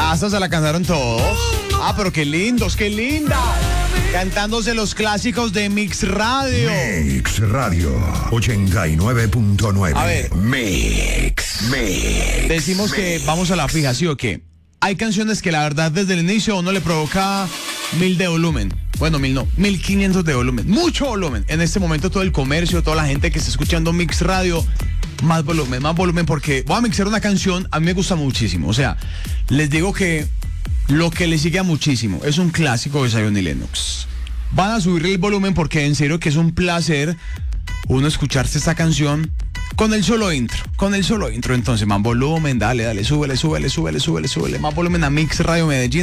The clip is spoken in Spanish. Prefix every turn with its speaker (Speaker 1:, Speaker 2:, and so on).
Speaker 1: hasta se la cantaron todos. Ah, pero qué lindos, qué lindas. Cantándose los clásicos de Mix Radio.
Speaker 2: Mix Radio 89.9.
Speaker 1: A ver.
Speaker 2: Mix.
Speaker 1: Decimos que vamos a la fija, ¿sí o qué? Hay canciones que la verdad desde el inicio uno le provoca 1000 de volumen. Bueno, 1000 no, 1500 de volumen. Mucho volumen. En este momento todo el comercio, toda la gente que está escuchando Mix Radio, más volumen porque voy a mixar una canción, a mí me gusta muchísimo. O sea, les digo que lo que le sigue a muchísimo es un clásico de Zion y Lennox. Van a subirle el volumen porque en serio que es un placer uno escucharse esta canción con el solo intro. Entonces, más volumen, dale, súbele, más volumen a Mix Radio Medellín.